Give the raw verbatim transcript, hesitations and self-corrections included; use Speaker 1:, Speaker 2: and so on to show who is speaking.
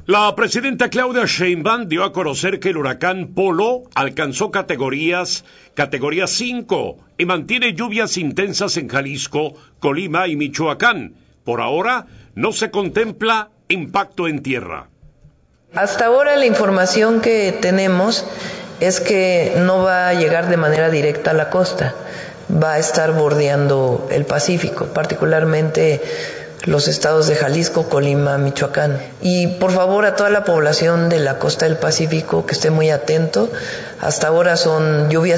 Speaker 1: La presidenta Claudia Sheinbaum dio a conocer que el huracán Polo alcanzó categorías categoría cinco y mantiene lluvias intensas en Jalisco, Colima y Michoacán. Por ahora no se contempla impacto en tierra.
Speaker 2: Hasta ahora la información que tenemos es que no va a llegar de manera directa a la costa, va a estar bordeando el Pacífico, particularmente los estados de Jalisco, Colima, Michoacán. Y por favor a toda la población de la costa del Pacífico que esté muy atento. Hasta ahora son lluvias